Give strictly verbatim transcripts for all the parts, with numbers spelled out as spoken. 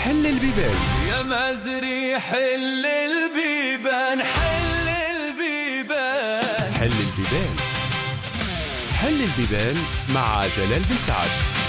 حل البيبان يا مازري حل البيبان، حل البيبان، حل البيبان حل البيبان مع جلال بن سعد.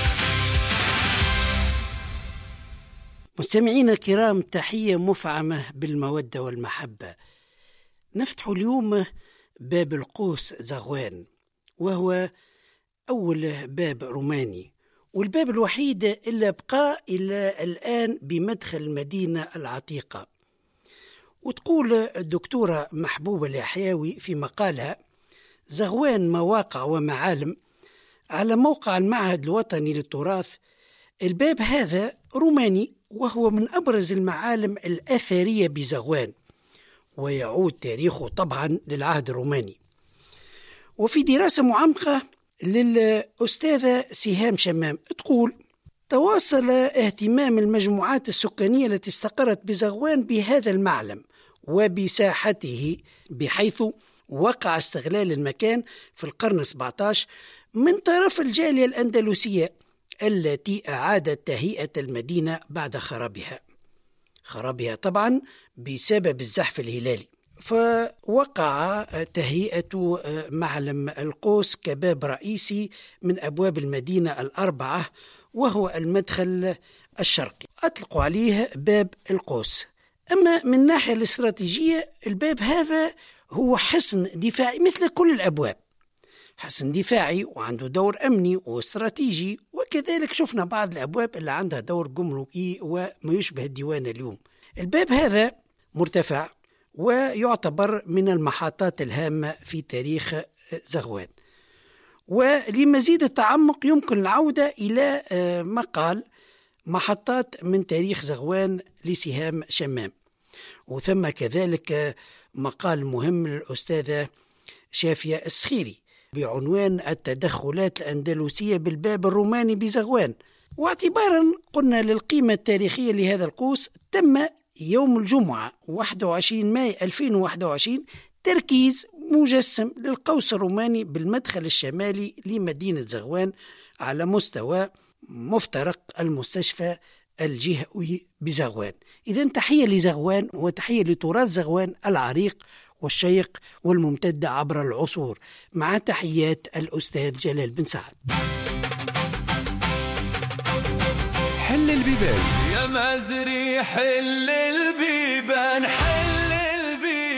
مستمعينا الكرام، تحية مفعمة بالمودة والمحبة. نفتح اليوم باب القوس زغوان، وهو أول باب روماني والباب الوحيد إلا بقى إلى الآن بمدخل المدينة العتيقة. وتقول الدكتورة محبوبة اليحيوي في مقالها: زغوان مواقع ومعالم على موقع المعهد الوطني للتراث. الباب هذا روماني، وهو من أبرز المعالم الأثرية بزغوان، ويعود تاريخه طبعا للعهد الروماني. وفي دراسة معمقة للأستاذة سهام شمام تقول: تواصل اهتمام المجموعات السكانية التي استقرت بزغوان بهذا المعلم وبساحته، بحيث وقع استغلال المكان في القرن السابع عشر من طرف الجالية الأندلسية التي أعادت تهيئة المدينة بعد خرابها خرابها طبعا بسبب الزحف الهلالي. فوقع تهيئة معلم القوس كباب رئيسي من أبواب المدينة الأربعة، وهو المدخل الشرقي، أطلقوا عليه باب القوس. أما من الناحية الاستراتيجية، الباب هذا هو حصن دفاعي مثل كل الأبواب، حصن دفاعي وعنده دور أمني واستراتيجي، وكذلك شفنا بعض الأبواب اللي عندها دور جمركي وما يشبه الديوان اليوم. الباب هذا مرتفع ويعتبر من المحطات الهامة في تاريخ زغوان. ولمزيد التعمق يمكن العودة إلى مقال محطات من تاريخ زغوان لسهام شمام، وثم كذلك مقال مهم للأستاذة شافية السخيري بعنوان التدخلات الأندلسية بالباب الروماني بزغوان. واعتبارا قلنا للقيمة التاريخية لهذا القوس، تم يوم الجمعة واحد وعشرين ماي ألفين وواحد وعشرين تركيز مجسم للقوس الروماني بالمدخل الشمالي لمدينة زغوان على مستوى مفترق المستشفى الجهوي بزغوان. إذن تحية لزغوان وتحية لتراث زغوان العريق والشيق والممتد عبر العصور، مع تحيات الأستاذ جلال بن سعد. حل البيبان يا مازري حل البيبان، حل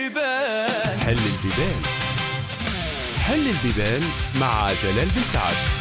البيبان، حل البيبان حل البيبان مع جلال بن سعد.